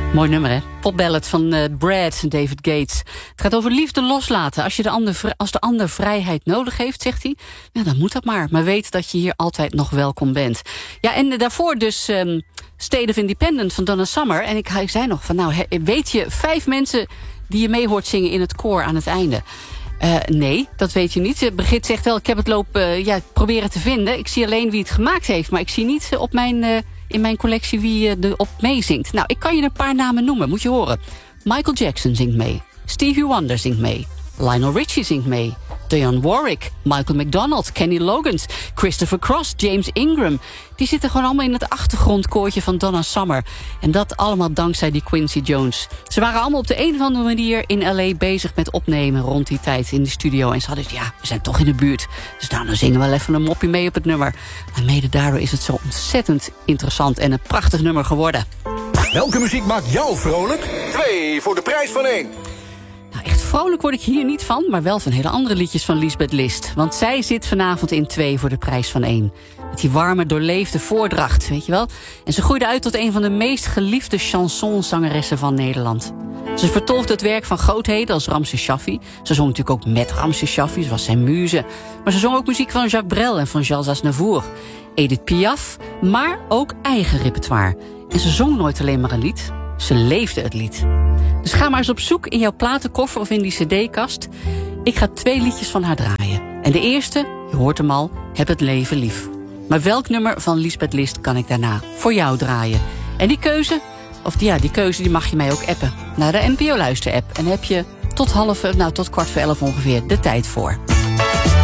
Mooi nummer, hè? Popballad van Brad en David Gates. Het gaat over liefde loslaten. Als de ander vrijheid nodig heeft, zegt hij, nou, dan moet dat maar. Maar weet dat je hier altijd nog welkom bent. Ja, en daarvoor dus State of Independence van Donna Summer. En ik zei nog van, nou, weet je 5 mensen die je mee hoort zingen in het koor aan het einde? Nee, dat weet je niet. Brigitte zegt wel, ik heb het proberen te vinden. Ik zie alleen wie het gemaakt heeft, maar ik zie niet op in mijn collectie wie erop meezingt. Nou, ik kan je een paar namen noemen, moet je horen. Michael Jackson zingt mee. Stevie Wonder zingt mee. Lionel Richie zingt mee. Dionne Warwick, Michael McDonald, Kenny Loggins, Christopher Cross, James Ingram. Die zitten gewoon allemaal in het achtergrondkoortje van Donna Summer. En dat allemaal dankzij die Quincy Jones. Ze waren allemaal op de een of andere manier in L.A. bezig met opnemen rond die tijd in de studio. En ze hadden, ja, we zijn toch in de buurt. Dus nou, dan zingen we wel even een moppie mee op het nummer. En mede daardoor is het zo ontzettend interessant en een prachtig nummer geworden. Welke muziek maakt jou vrolijk? 2 voor de prijs van 1. Nou, echt vrolijk word ik hier niet van, maar wel van hele andere liedjes van Liesbeth List. Want zij zit vanavond in 2 voor de prijs van 1. Met die warme, doorleefde voordracht, weet je wel. En ze groeide uit tot een van de meest geliefde chansonzangeressen van Nederland. Ze vertolkte het werk van grootheden als Ramses Shaffi. Ze zong natuurlijk ook met Ramses Shaffi, ze was zijn muze. Maar ze zong ook muziek van Jacques Brel en van Charles Aznavour. Edith Piaf, maar ook eigen repertoire. En ze zong nooit alleen maar een lied, ze leefde het lied. Dus ga maar eens op zoek in jouw platenkoffer of in die cd-kast. Ik ga 2 liedjes van haar draaien. En de eerste, je hoort hem al, Heb het leven lief. Maar welk nummer van Liesbeth List kan ik daarna voor jou draaien? En die keuze, die mag je mij ook appen. Naar de NPO Luister-app. En heb je tot 11:15 ongeveer de tijd voor.